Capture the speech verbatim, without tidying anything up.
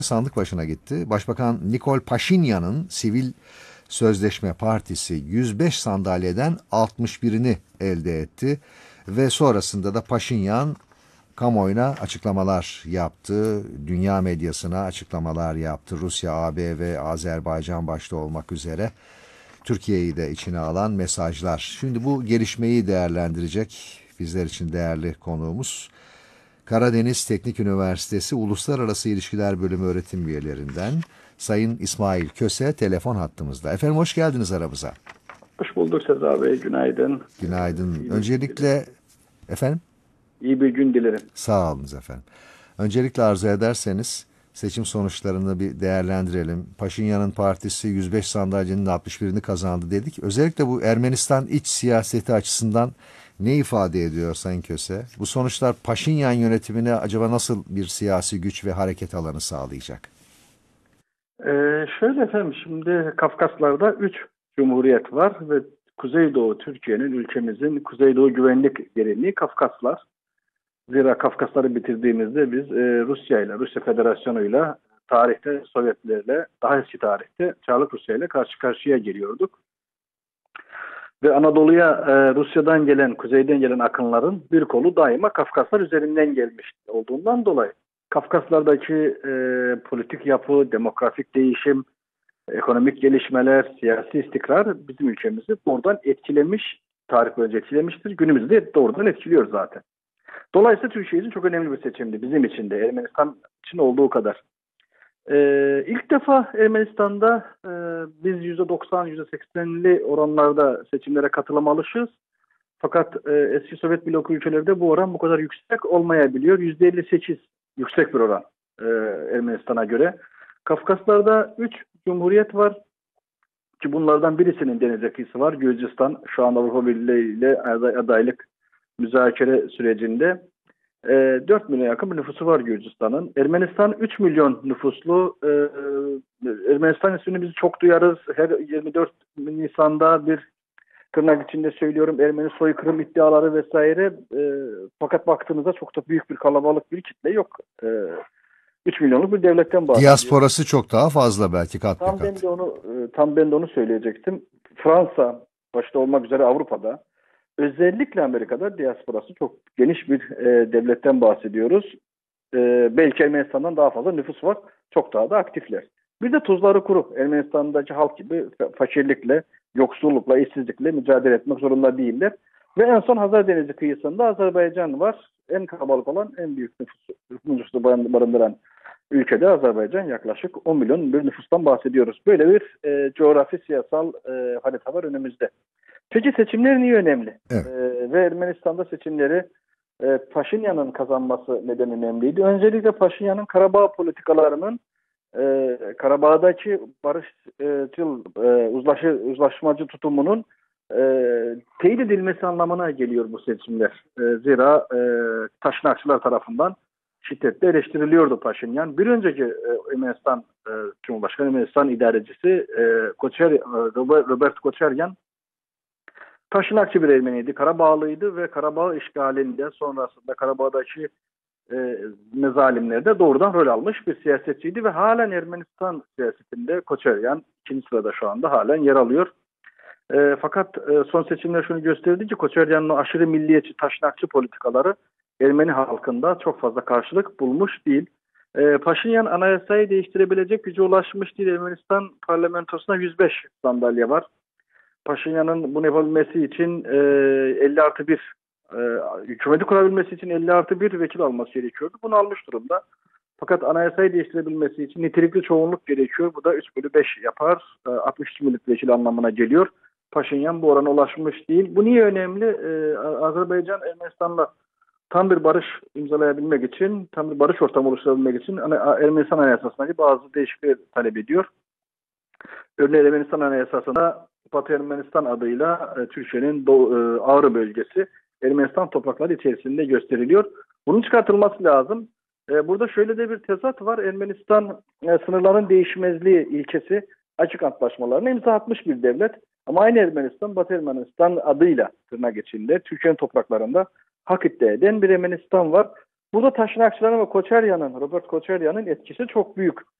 sandık başına gitti. Başbakan Nikol Paşinyan'ın Sivil Sözleşme Partisi yüz beş sandalyeden altmış birini elde etti ve sonrasında da Paşinyan kamuoyuna açıklamalar yaptı, dünya medyasına açıklamalar yaptı. Rusya, A B ve Azerbaycan başta olmak üzere Türkiye'yi de içine alan mesajlar. Şimdi bu gelişmeyi değerlendirecek bizler için değerli konuğumuz Karadeniz Teknik Üniversitesi Uluslararası İlişkiler Bölümü öğretim üyelerinden Sayın İsmail Köse telefon hattımızda. Efendim hoş geldiniz aramıza. Hoş bulduk Sezar Bey. Günaydın. Günaydın. İyi Öncelikle efendim? İyi bir gün dilerim. Sağ olunuz efendim. Öncelikle arzu ederseniz seçim sonuçlarını bir değerlendirelim. Paşinyan'ın partisi yüz beş sandalyenin altmış birini kazandı dedik. Özellikle bu Ermenistan iç siyaseti açısından ne ifade ediyor Sayın Köse? Bu sonuçlar Paşinyan yönetimine acaba nasıl bir siyasi güç ve hareket alanı sağlayacak? Ee, şöyle efendim, şimdi Kafkaslar'da üç cumhuriyet var ve Kuzeydoğu Türkiye'nin, ülkemizin Kuzeydoğu güvenlik gereği Kafkaslar. Zira Kafkasları bitirdiğimizde biz e, Rusya ile, Rusya Federasyonu ile tarihte Sovyetlerle, daha eski tarihte Çarlık Rusya ile karşı karşıya geliyorduk. Ve Anadolu'ya e, Rusya'dan gelen, kuzeyden gelen akınların bir kolu daima Kafkaslar üzerinden gelmiş olduğundan dolayı Kafkaslardaki e, politik yapı, demografik değişim, ekonomik gelişmeler, siyasi istikrar bizim ülkemizi doğrudan etkilemiş, tarih boyunca etkilemiştir. Günümüzde de doğrudan etkiliyor zaten. Dolayısıyla Türkiye için çok önemli bir seçimdi. Bizim için de, Ermenistan için olduğu kadar. Ee, ilk defa Ermenistan'da e, biz yüzde doksan yüzde seksenli oranlarda seçimlere katılıma alışığız. Fakat e, eski Sovyet bloku ülkelerde bu oran bu kadar yüksek olmayabiliyor. yüzde elli sekiz yüksek bir oran e, Ermenistan'a göre. Kafkaslar'da üç cumhuriyet var ki bunlardan birisinin deniz kıyısı var. Gürcistan şu an Avrupa Birliği ile adaylık müzakere sürecinde. E, dört milyon yakın bir nüfusu var Gürcistan'ın. Ermenistan üç milyon nüfuslu. E, Ermenistan ismini biz çok duyarız. Her yirmi dört Nisan'da bir, tırnak içinde söylüyorum, Ermeni soykırım iddiaları vesaire. E, fakat baktığınızda çok da büyük bir kalabalık bir kitle yok. E, üç milyonluk bir devletten bahsediyoruz. Diasporası çok daha fazla belki kat be Tam kat. ben de onu e, tam ben de onu söyleyecektim. Fransa başta olmak üzere Avrupa'da, özellikle Amerika'da diasporası çok geniş bir e, devletten bahsediyoruz. E, belki Ermenistan'dan daha fazla nüfus var. Çok daha da aktifler. Bir de tuzları kuru. Ermenistan'daki halk gibi fakirlikle, yoksullukla, işsizlikle mücadele etmek zorunda değiller. Ve en son Hazar Denizi kıyısında Azerbaycan var. En kalabalık olan, en büyük nüfusu, nüfusu barındıran ülkede Azerbaycan, yaklaşık on milyon bir nüfustan bahsediyoruz. Böyle bir e, coğrafi siyasal e, harita var önümüzde. Peki seçimler niye önemli? Evet. E, ve Ermenistan'da seçimleri e, Paşinyan'ın kazanması neden önemliydi? Öncelikle Paşinyan'ın Karabağ politikalarının e, Karabağ'daki barışçıl, e, uzlaşı, uzlaşmacı tutumunun e, teyit edilmesi anlamına geliyor bu seçimler. E, zira e, Taşnakçılar tarafından şiddetle eleştiriliyordu Paşinyan. Bir önceki e, Ermenistan e, Cumhurbaşkanı, Ermenistan idarecisi e, Koçer, e, Robert Koçeryan Taşnakçı bir Ermeniydi, Karabağlıydı ve Karabağ işgalinde sonrasında Karabağ'daki e, mezalimlerde doğrudan rol almış bir siyasetçiydi ve halen Ermenistan siyasetinde Koçeryan ikinci sırada şu anda halen yer alıyor. E, fakat e, son seçimler şunu gösterdi ki Koçeryan'ın aşırı milliyetçi, taşnakçı politikaları Ermeni halkında çok fazla karşılık bulmuş değil. E, Paşinyan anayasayı değiştirebilecek güce ulaşmış değil. Ermenistan parlamentosuna yüz beş sandalye var. Paşinyan'ın bunu yapabilmesi için e, elli artı bir e, hükümeti kurabilmesi için elli artı bir vekil alması gerekiyordu. Bunu almış durumda. Fakat anayasayı değiştirebilmesi için nitelikli çoğunluk gerekiyor. Bu da üç bölü beş yapar. E, altmış iki milletvekili anlamına geliyor. Paşinyan bu orana ulaşmış değil. Bu niye önemli? E, Azerbaycan Ermenistan'la tam bir barış imzalayabilmek için, tam bir barış ortamı oluşturabilmek için Ermenistan Anayasası'na bazı değişiklikler talep ediyor. Örneğin Ermenistan Anayasası'nda Batı Ermenistan adıyla e, Türkiye'nin Doğu, e, Ağrı bölgesi Ermenistan toprakları içerisinde gösteriliyor. Bunun çıkartılması lazım. E, burada şöyle de bir tezat var. Ermenistan e, sınırların değişmezliği ilkesi açık antlaşmalarına imza atmış bir devlet. Ama aynı Ermenistan, Batı Ermenistan adıyla tırnak içinde Türkiye'nin topraklarında hak iddia eden bir Ermenistan var. Burada Taşnakçıların ve Koçeryan'ın, Robert Koçeryan'ın etkisi çok büyük.